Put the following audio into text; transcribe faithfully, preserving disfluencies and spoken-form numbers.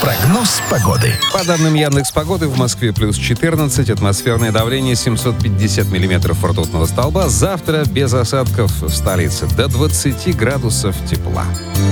Прогноз погоды. По данным Яндекс.Погоды, в Москве плюс четырнадцать, атмосферное давление семьсот пятьдесят миллиметров ртутного столба. Завтра без осадков в столице до двадцати градусов тепла.